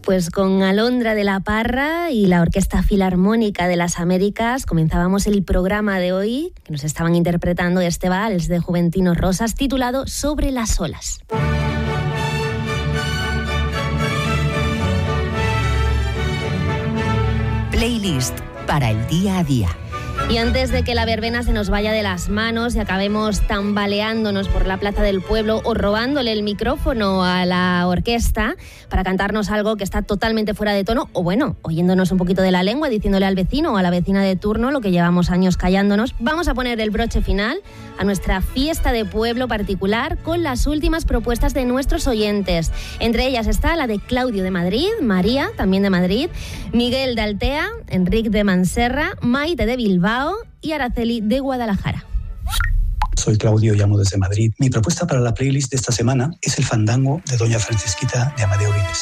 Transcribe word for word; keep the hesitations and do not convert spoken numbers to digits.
Pues con Alondra de la Parra y la Orquesta Filarmónica de las Américas comenzábamos el programa de hoy, que nos estaban interpretando este vals de Juventino Rosas titulado Sobre las olas. Playlist para el día a día. Y antes de que la verbena se nos vaya de las manos y acabemos tambaleándonos por la plaza del pueblo o robándole el micrófono a la orquesta para cantarnos algo que está totalmente fuera de tono, o bueno, oyéndonos un poquito de la lengua, diciéndole al vecino o a la vecina de turno lo que llevamos años callándonos, vamos a poner el broche final a nuestra fiesta de pueblo particular con las últimas propuestas de nuestros oyentes. Entre ellas está la de Claudio de Madrid, María, también de Madrid, Miguel de Altea, Enrique de Manserra, Maite de Bilbao y Araceli de Guadalajara. Soy Claudio, llamo desde Madrid. Mi propuesta para la playlist de esta semana es el fandango de Doña Francisquita de Amadeo Vives.